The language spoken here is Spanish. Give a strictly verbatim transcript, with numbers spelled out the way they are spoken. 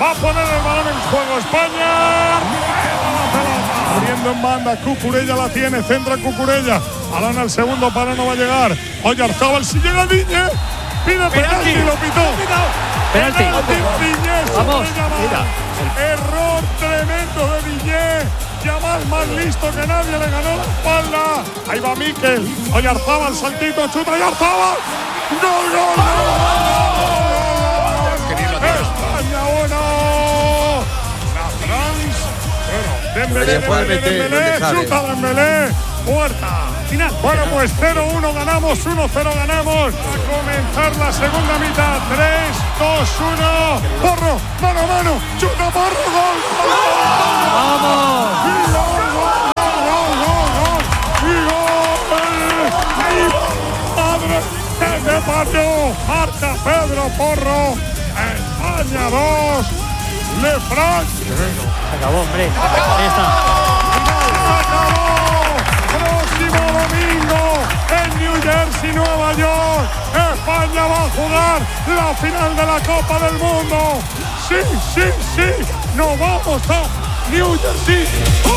Va a poner el balón en juego España. Abriendo en banda, Cucurella la tiene, centra Cucurella. Balón al segundo palo, no va a llegar. Oyarzábal, si llega Diñe. Pide penalti, lo pitó. Penalti. Diñe, Vamos, mira. Error tremendo de Diñe. Yamal más listo que nadie, le ganó la espalda. Ahí va Mikel. Oyarzábal, saltito, chuta Oyarzábal. ¡Gol, gol, gol! España uno. La France. Bueno, Dembélé, Dembélé, Dembélé, chuta Dembélé. Puerta. Final. Bueno, pues cero uno ganamos, uno cero ganamos. Va a comenzar la segunda mitad. tres, dos, uno. Porro, mano a mano. Chuta Porro, gol. ¡Vamos! ¡Y gol, gol, gol, gol, gol! ¡Y gol! ¡Ay, madre! ¡Qué partido! Marca Pedro Porro. España dos. Le France. Se acabó, hombre. Ahí está. ¡Se acabó! Próximo domingo en New Jersey, Nueva York, España va a jugar la final de la Copa del Mundo. Sí, sí, sí, nos vamos a New Jersey.